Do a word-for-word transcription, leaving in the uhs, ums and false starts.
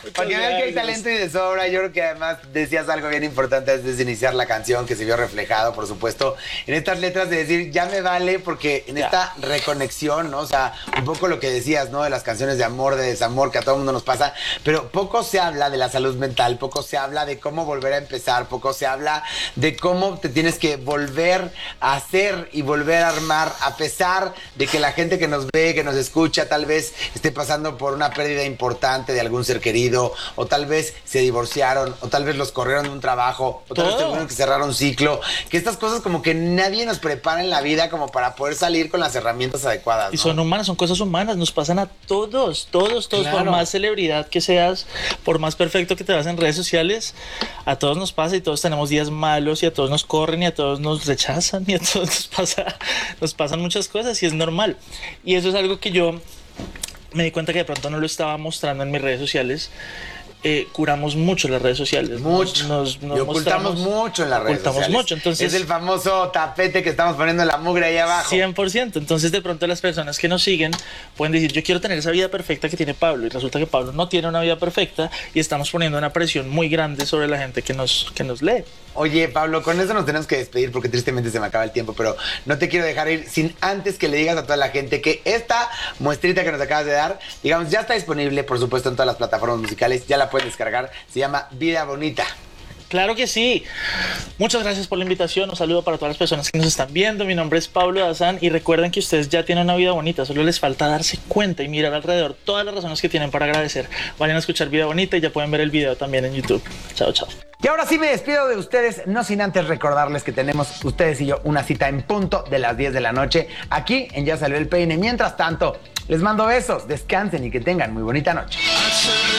Para que vean que hay talento y de sobra. Yo creo que además decías algo bien importante antes de iniciar la canción, que se vio reflejado, por supuesto, en estas letras de decir, ya me vale, porque en Ya. esta reconexión, ¿no? O sea, un poco lo que decías, ¿no? De las canciones de amor, de desamor, que a todo el mundo nos pasa, pero poco se habla de la salud mental, poco se habla de cómo volver a empezar, poco se habla de cómo te tienes que volver a hacer y volver a armar, a pesar de que la gente que nos ve, que nos escucha, tal vez esté pasando por una pérdida importante de algún ser querido, o tal vez se divorciaron, o tal vez los corrieron de un trabajo, o tal vez Todo. tuvieron que cerrar un ciclo, que estas cosas como que nadie nos prepara en la vida como para poder salir con las herramientas adecuadas, ¿no? Y son humanas, son cosas humanas, nos pasan a todos, todos, todos, Claro. por más celebridad que seas, por más perfecto que te veas en redes sociales, a todos nos pasa y todos tenemos días malos y a todos nos corren y a todos nos rechazan y a todos nos pasa, nos pasan muchas cosas y es normal. Y eso es algo que yo me di cuenta que de pronto no lo estaba mostrando en mis redes sociales. Eh, curamos mucho las redes sociales. Mucho. Nos, nos y ocultamos mostramos- mucho en las redes ocultamos sociales. mucho, entonces... Es el famoso tapete que estamos poniendo en la mugre ahí abajo. cien por ciento. Entonces, de pronto, las personas que nos siguen pueden decir: yo quiero tener esa vida perfecta que tiene Pablo. Y resulta que Pablo no tiene una vida perfecta y estamos poniendo una presión muy grande sobre la gente que nos, que nos lee. Oye, Pablo, con eso nos tenemos que despedir porque tristemente se me acaba el tiempo, pero no te quiero dejar ir sin antes que le digas a toda la gente que esta muestrita que nos acabas de dar, digamos, ya está disponible, por supuesto, en todas las plataformas musicales. Ya la pueden descargar. Se llama Vida Bonita. Claro que sí. Muchas gracias por la invitación. Un saludo para todas las personas que nos están viendo. Mi nombre es Pablo Dazán y recuerden que ustedes ya tienen una vida bonita. Solo les falta darse cuenta y mirar alrededor todas las razones que tienen para agradecer. Vayan a escuchar Vida Bonita y ya pueden ver el video también en YouTube. Chao, chao. Y ahora sí me despido de ustedes, no sin antes recordarles que tenemos ustedes y yo una cita en punto de las diez de la noche aquí en Ya Salió el Peine. Mientras tanto, les mando besos, descansen y que tengan muy bonita noche.